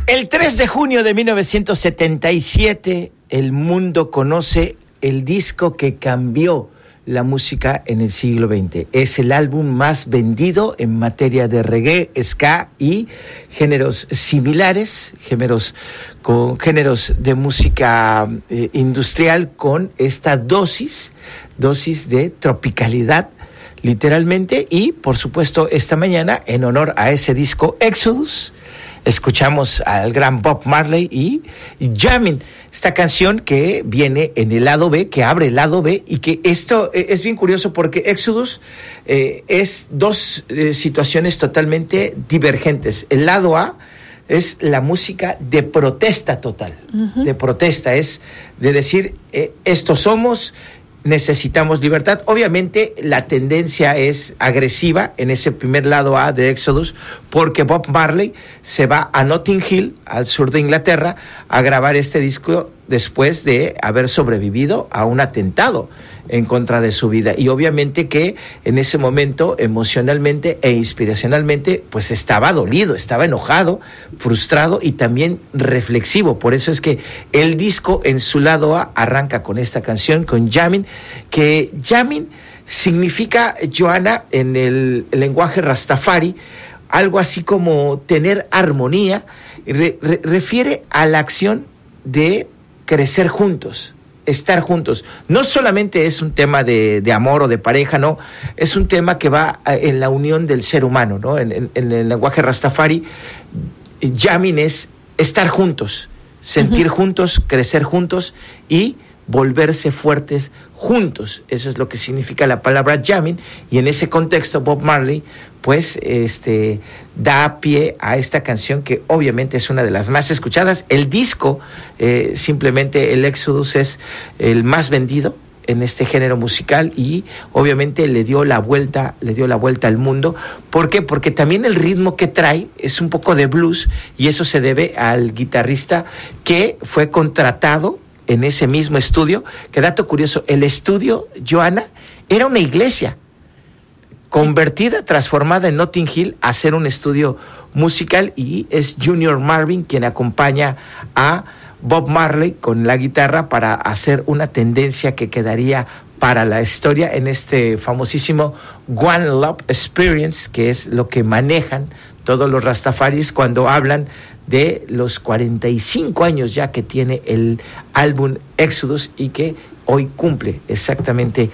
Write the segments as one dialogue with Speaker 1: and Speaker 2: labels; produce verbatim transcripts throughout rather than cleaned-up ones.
Speaker 1: El tres de junio de mil novecientos setenta y siete, el mundo conoce el disco que cambió la música en el siglo veinte. Es el álbum más vendido en materia de reggae, ska y géneros similares, géneros con géneros de música eh, industrial con esta dosis, dosis de tropicalidad, literalmente. Y por supuesto esta mañana, en honor a ese disco Exodus, escuchamos al gran Bob Marley y Jamming, esta canción que viene en el lado B, que abre el lado B, y que esto es bien curioso porque Exodus eh, es dos eh, situaciones totalmente divergentes. El lado A es la música de protesta total, uh-huh. de protesta, es de decir, eh, estos somos, necesitamos libertad. Obviamente la tendencia es agresiva en ese primer lado A de Exodus, porque Bob Marley se va a Notting Hill, al sur de Inglaterra, a grabar este disco después de haber sobrevivido a un atentado en contra de su vida. Y obviamente que en ese momento, emocionalmente e inspiracionalmente, pues estaba dolido, estaba enojado, frustrado y también reflexivo. Por eso es que el disco en su lado A arranca con esta canción, con Jamming, que Jamming significa, Joana, en el lenguaje rastafari, algo así como tener armonía, re, re, refiere a la acción de crecer juntos, estar juntos. No solamente es un tema de, de amor o de pareja, no, es un tema que va en la unión del ser humano, ¿no? En, en, en el lenguaje rastafari, jamming es estar juntos, sentir uh-huh. juntos, crecer juntos y volverse fuertes juntos. Eso es lo que significa la palabra jamming, y en ese contexto Bob Marley pues este da pie a esta canción, que obviamente es una de las más escuchadas. El disco, eh, simplemente el Exodus, es el más vendido en este género musical y obviamente le dio la vuelta, le dio la vuelta al mundo. ¿Por qué? Porque también el ritmo que trae es un poco de blues, y eso se debe al guitarrista que fue contratado en ese mismo estudio. Que dato curioso, el estudio, Joana, era una iglesia convertida, transformada en Notting Hill a ser un estudio musical, y es Junior Marvin quien acompaña a Bob Marley con la guitarra para hacer una tendencia que quedaría para la historia en este famosísimo One Love Experience, que es lo que manejan todos los rastafaris cuando hablan de los cuarenta y cinco años ya que tiene el álbum Exodus, y que hoy cumple exactamente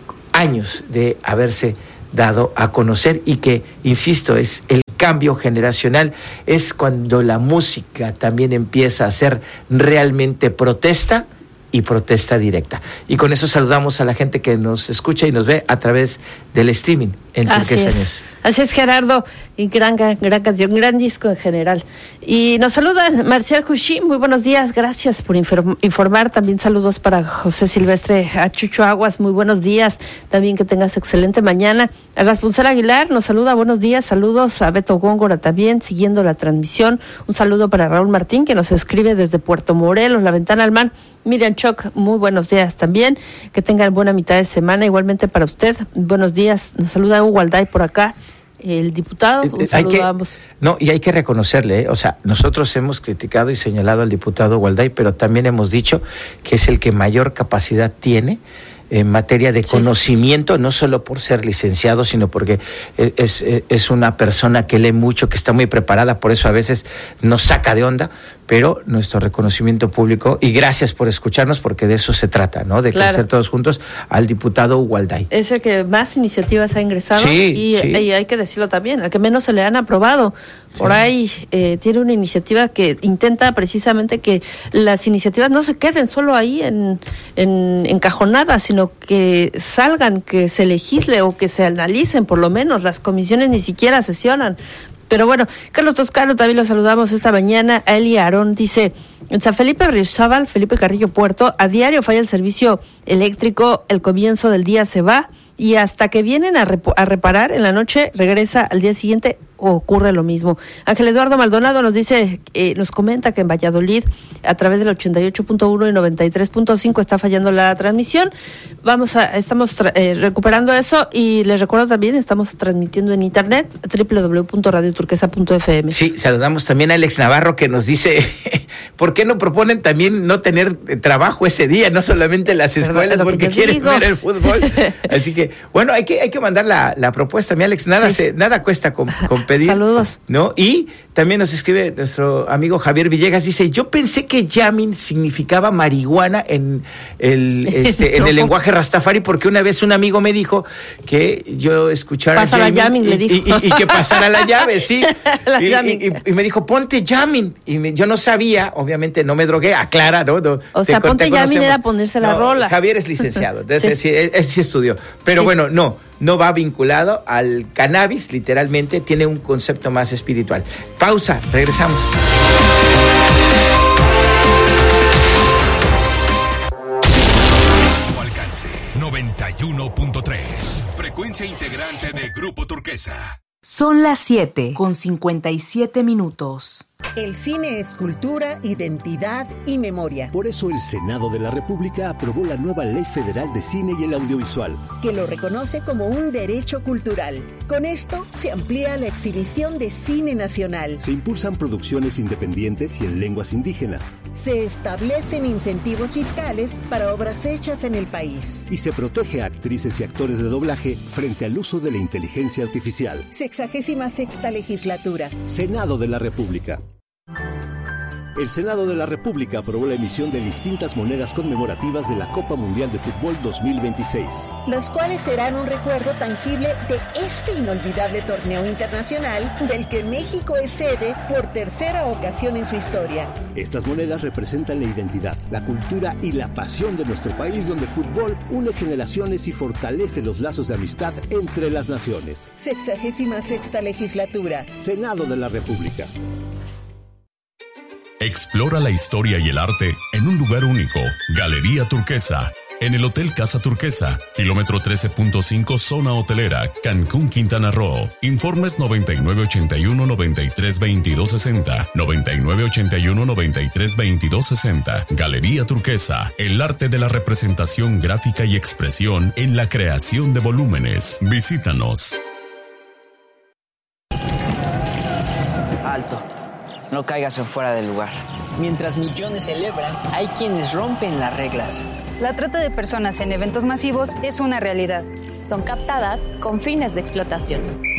Speaker 1: años de haberse dado a conocer, y que, insisto, es el cambio generacional, es cuando la música también empieza a ser realmente protesta y protesta directa. Y con eso saludamos a la gente que nos escucha y nos ve a través del streaming en Turquesa News.
Speaker 2: Así es, Gerardo, y gran, gran, gran canción, gran disco en general. Y nos saluda Marcial Cushí, muy buenos días, gracias por inform- informar. También saludos para José Silvestre a Chucho Aguas, muy buenos días, también que tengas excelente mañana. A Raspunzel Aguilar nos saluda, buenos días, saludos a Beto Góngora también, siguiendo la transmisión. Un saludo para Raúl Martín, que nos escribe desde Puerto Morelos, La Ventana al Mar. Miriam Choc, muy buenos días también, que tengan buena mitad de semana, igualmente para usted, buenos días. Nos saluda Hugo Alday por acá, el diputado, un saludo
Speaker 1: que,
Speaker 2: a ambos.
Speaker 1: No, y hay que reconocerle, ¿eh? O sea, nosotros hemos criticado y señalado al diputado Hugo Alday, pero también hemos dicho que es el que mayor capacidad tiene en materia de sí. conocimiento, no solo por ser licenciado, sino porque es, es una persona que lee mucho, que está muy preparada, por eso a veces nos saca de onda, pero nuestro reconocimiento público, y gracias por escucharnos, porque de eso se trata, ¿no? De claro. crecer todos juntos, al diputado Hugo Alday.
Speaker 2: Es el que más iniciativas ha ingresado,
Speaker 1: sí,
Speaker 2: y,
Speaker 1: sí.
Speaker 2: y hay que decirlo también, al que menos se le han aprobado. Por sí. ahí eh, tiene una iniciativa que intenta precisamente que las iniciativas no se queden solo ahí en, en encajonadas, sino que salgan, que se legisle o que se analicen, por lo menos. Las comisiones ni siquiera sesionan. Pero bueno, Carlos Toscano también lo saludamos esta mañana. A Eli Aarón dice, en San Felipe Río Felipe Carrillo Puerto, a diario falla el servicio eléctrico, el comienzo del día se va y hasta que vienen a, rep- a reparar en la noche, regresa al día siguiente, ocurre lo mismo. Ángel Eduardo Maldonado nos dice, eh, nos comenta que en Valladolid, a través del ochenta y ocho punto uno y noventa y tres punto cinco está fallando la transmisión. Vamos a, estamos tra- eh, recuperando eso, y les recuerdo también, estamos transmitiendo en internet, doble u doble u doble u punto radio turquesa punto efe eme.
Speaker 1: Sí, saludamos también a Alex Navarro, que nos dice, ¿por qué no proponen también no tener trabajo ese día, no solamente las escuelas, porque quieren digo. ver el fútbol? Así que, bueno, hay que, hay que mandar la, la propuesta, mi Alex, nada, sí. se, nada cuesta con, con pedir.
Speaker 2: Saludos.
Speaker 1: ¿No? Y también nos escribe nuestro amigo Javier Villegas, dice, yo pensé que yamin significaba marihuana en el, este, en el lenguaje rastafari, porque una vez un amigo me dijo que yo escuchara
Speaker 2: Pasa la yamin,
Speaker 1: y,
Speaker 2: le dijo.
Speaker 1: Y, y, y que pasara la llave, sí.
Speaker 2: la
Speaker 1: y,
Speaker 2: y,
Speaker 1: y, y me dijo, ponte yamin. Y me, yo no sabía, obviamente no me drogué, aclara, ¿no? no
Speaker 2: o sea, ponte yamin era ponerse la
Speaker 1: no,
Speaker 2: rola.
Speaker 1: Javier es licenciado, entonces
Speaker 2: sí.
Speaker 1: sí, él, él sí estudió. Pero
Speaker 2: sí.
Speaker 1: bueno, no. no va vinculado al cannabis, literalmente tiene un concepto más espiritual. Pausa, regresamos.
Speaker 3: Alcance noventa y uno punto tres, frecuencia integrante de Grupo Turquesa.
Speaker 4: Son las siete con cincuenta y siete minutos.
Speaker 5: El cine es cultura, identidad y memoria.
Speaker 6: Por eso el Senado de la República aprobó la nueva Ley Federal de Cine y el Audiovisual,
Speaker 5: que lo reconoce como un derecho cultural. Con esto se amplía la exhibición de cine nacional.
Speaker 6: Se impulsan producciones independientes y en lenguas indígenas.
Speaker 5: Se establecen incentivos fiscales para obras hechas en el país.
Speaker 6: Y se protege a actrices y actores de doblaje frente al uso de la inteligencia artificial.
Speaker 5: Sexagésima sexta legislatura.
Speaker 6: Senado de la República. El Senado de la República aprobó la emisión de distintas monedas conmemorativas de la Copa Mundial de Fútbol dos mil veintiséis.
Speaker 5: Las cuales serán un recuerdo tangible de este inolvidable torneo internacional del que México es sede por tercera ocasión en su historia.
Speaker 6: Estas monedas representan la identidad, la cultura y la pasión de nuestro país, donde el fútbol une generaciones y fortalece los lazos de amistad entre las naciones.
Speaker 5: Sexagésima sexta legislatura.
Speaker 6: Senado de la República.
Speaker 3: Explora la historia y el arte en un lugar único. Galería Turquesa, en el Hotel Casa Turquesa, kilómetro trece punto cinco, zona hotelera, Cancún, Quintana Roo. Informes noventa y nueve ochenta y uno noventa y tres veintidós sesenta, noventa y nueve ochenta y uno noventa y tres veintidós sesenta. Galería Turquesa, el arte de la representación gráfica y expresión en la creación de volúmenes. Visítanos.
Speaker 7: Alto. No caigas en fuera del lugar. Mientras millones celebran, hay quienes rompen las reglas.
Speaker 8: La trata de personas en eventos masivos es una realidad.
Speaker 9: Son captadas con fines de explotación.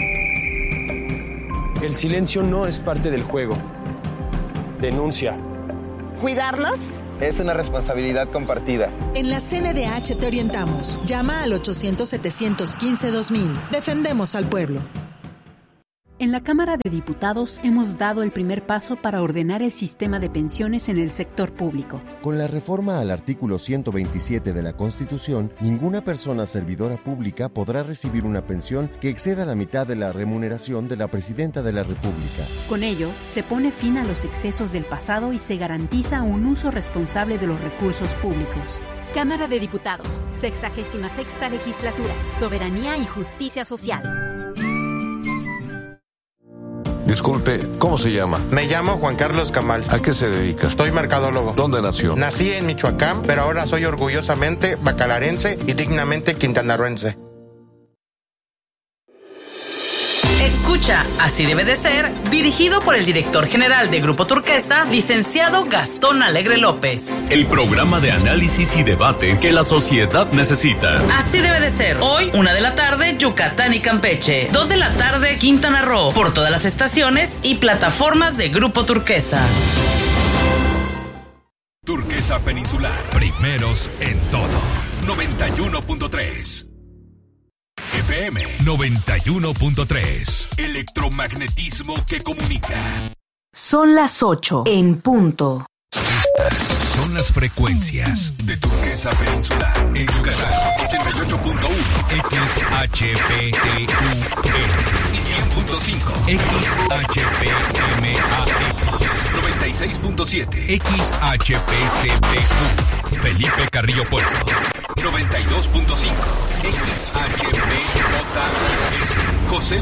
Speaker 10: El silencio no es parte del juego. Denuncia.
Speaker 11: ¿Cuidarnos?
Speaker 12: Es una responsabilidad compartida.
Speaker 11: En la C N D H te orientamos. Llama al ochocientos setecientos quince dos mil. Defendemos al pueblo.
Speaker 13: En la Cámara de Diputados hemos dado el primer paso para ordenar el sistema de pensiones en el sector público.
Speaker 14: Con la reforma al artículo ciento veintisiete de la Constitución, ninguna persona servidora pública podrá recibir una pensión que exceda la mitad de la remuneración de la Presidenta de la República.
Speaker 13: Con ello, se pone fin a los excesos del pasado y se garantiza un uso responsable de los recursos públicos.
Speaker 15: Cámara de Diputados, sexagésima sexta legislatura, soberanía y justicia social.
Speaker 16: Disculpe, ¿cómo se llama?
Speaker 17: Me llamo Juan Carlos Camal.
Speaker 16: ¿A qué se dedica?
Speaker 17: Soy mercadólogo.
Speaker 16: ¿Dónde nació?
Speaker 17: Nací en Michoacán, pero ahora soy orgullosamente bacalarense y dignamente quintanarroense.
Speaker 18: Escucha, Así debe de ser, dirigido por el director general de Grupo Turquesa, licenciado Gastón Alegre López.
Speaker 3: El programa de análisis y debate que la sociedad necesita.
Speaker 18: Así debe de ser. Hoy, una de la tarde, Yucatán y Campeche. Dos de la tarde, Quintana Roo. Por todas las estaciones y plataformas de Grupo Turquesa.
Speaker 3: Turquesa Peninsular. Primeros en todo. noventa y uno punto tres. F M noventa y uno punto tres. Electromagnetismo que comunica.
Speaker 4: Son las ocho en punto.
Speaker 3: Estas son las frecuencias de Turquesa Peninsular. En Yucatán, ochenta y ocho punto uno. X H P T U N. Y cien punto cinco. X H P M A X. noventa y
Speaker 19: seis punto siete. X H P C P U. Felipe Carrillo Puerto. noventa y dos punto cinco. X H P J S. José